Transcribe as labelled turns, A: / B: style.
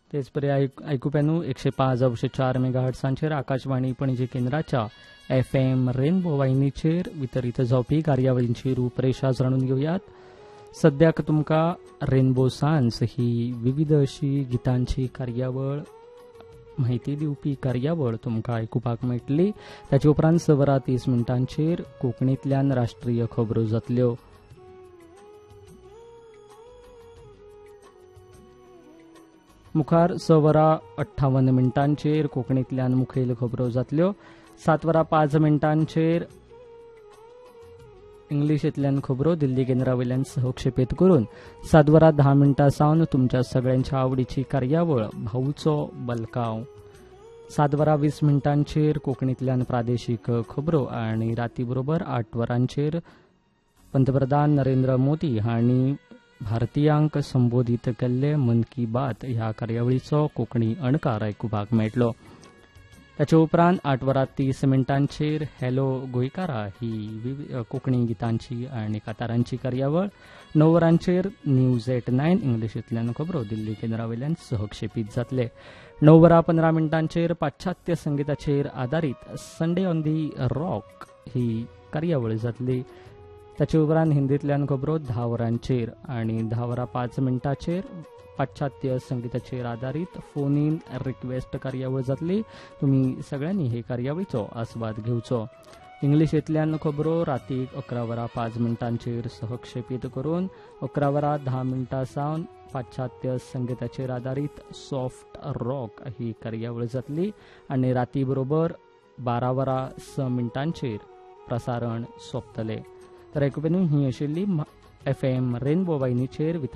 A: तेच पर्याय आयकुप्यानू 105.4 मेगाहर्ट्सांचेर आकाशवाणी पणजी केंद्राच्या FM रेनबो वाहिनीचेर वितरीत जावपी कार्यावळींची रूपरेषा जाणून घेवयात. सद्याक तुमकां रेनबो सांज ही विविध अशी गितांची कार्यावळ माहिती दिवपी कार्यावळ तुमकां आयकुपाक मेळटली. ताचे उपरांत 6:30 कोंकणींतल्यान राष्ट्रीय खबरो जातल्यो. मुखार 6:58 कोंकणींतल्यान मुखेल खबरो जातल्यो. 7:05 इंग्लिशींतल्यान खबरो दिल्ली केंद्रावयल्यान सहक्षेपीत करून 7:10 सावन तुमच्या सगळ्यांच्या आवडीची कार्यावळ भाऊचो बलकाव. 7:20 कोंकणींतल्यान प्रादेशीक खबरो आनी राती बरोबर 8 पंतप्रधान नरेंद्र मोदी हांणी भारतीयांक संबोधीत केल्ले मन की बात ह्या कार्यावळीचो कोंकणी अणकार आयकुपाक मेळटलो. ताचे उपरांत 8:30 हॅलो गोंयकारा ही कोंकणी गितांची आनी कांतारांची कार्यावळ. 9 न्यूज एट 9 इंग्लिशींतल्यान खबरो दिल्ली केंद्रावयल्यान सहक्षेपीत जातले. 9:15 पाश्चात्य संगीताचेर आदारीत संडे ऑन दी रॉक ही कार्यावळ जातली. ताचे उपरांत हिंदींतल्यान खबरो 10 आनी 10:05 पाश्चात्य संगीताचेर आदारीत फोन इन रिक्वेस्ट कार्यावळ जातली. तुमी सगळ्यांनी हे कार्यावळीचो आस्वाद घेवचो. इंग्लिशींतल्यान खबरो रातीक 11:05 सहक्षेपीत करून 11:10 सावन पाश्चात्य संगीताचेर आदारीत सॉफ्ट रॉक ही कार्यावळ जातली आनी राती बरोबर 12:06 प्रसारण सोंपतले. तर आयकुपेनू ही आशिल्ली FM रेनबो वाहिनीचेर